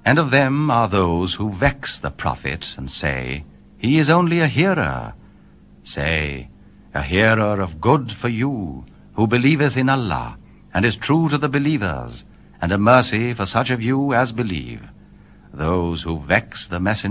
And of them are those who vex the prophet, and say, He is only a hearer. Say, a hearer of good for you, who believeth in Allah, and is true to the believers, and a mercy for such of you as believe. Those who vex the messenger